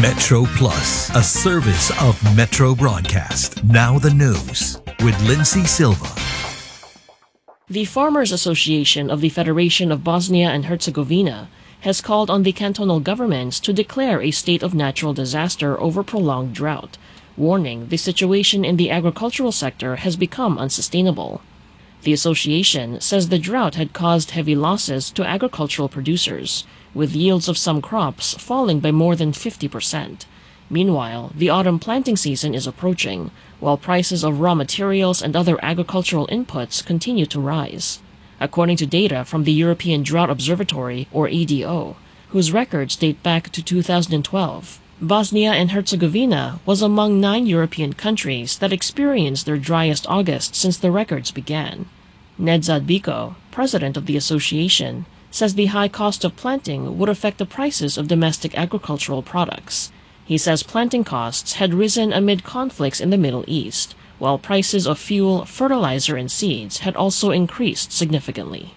Metro Plus, a service of Metro Broadcast. Now the news with Lindsay Silva. The Farmers Association of the Federation of Bosnia and Herzegovina has called on the cantonal governments to declare a state of natural disaster over prolonged drought, warning the situation in the agricultural sector has become unsustainable. The association says the drought had caused heavy losses to agricultural producers, with yields of some crops falling by more than 50%. Meanwhile, the autumn planting season is approaching, while prices of raw materials and other agricultural inputs continue to rise. According to data from the European Drought Observatory, or EDO, whose records date back to 2012, Bosnia and Herzegovina was among 9 European countries that experienced their driest August since the records began. Nedzad Biko, president of the association, says the high cost of planting would affect the prices of domestic agricultural products. He says planting costs had risen amid conflicts in the Middle East, while prices of fuel, fertilizer, and seeds had also increased significantly.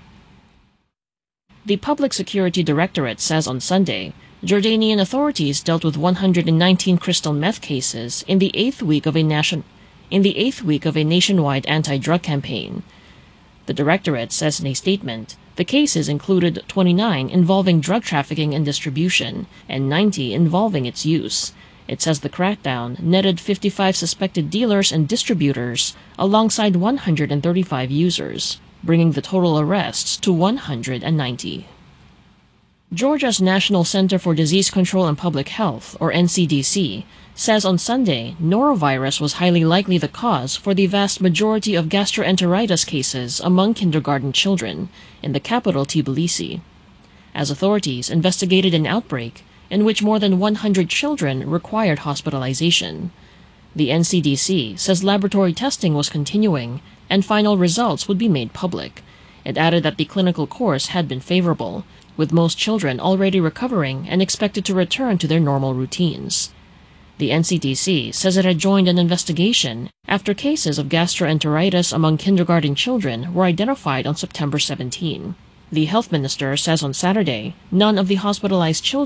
The Public Security Directorate says on Sunday, Jordanian authorities dealt with 119 crystal meth cases in the eighth week of a nationwide anti-drug campaign. The Directorate says in a statement, the cases included 29 involving drug trafficking and distribution, and 90 involving its use. It says the crackdown netted 55 suspected dealers and distributors alongside 135 users, bringing the total arrests to 190. Georgia's National Center for Disease Control and Public Health, or NCDC, says on Sunday norovirus was highly likely the cause for the vast majority of gastroenteritis cases among kindergarten children in the capital Tbilisi, as authorities investigated an outbreak in which more than 100 children required hospitalization. The NCDC says laboratory testing was continuing and final results would be made public. It added that the clinical course had been favorable, with most children already recovering and expected to return to their normal routines. The NCDC says it had joined an investigation after cases of gastroenteritis among kindergarten children were identified on September 17. The health minister says on Saturday none of the hospitalized children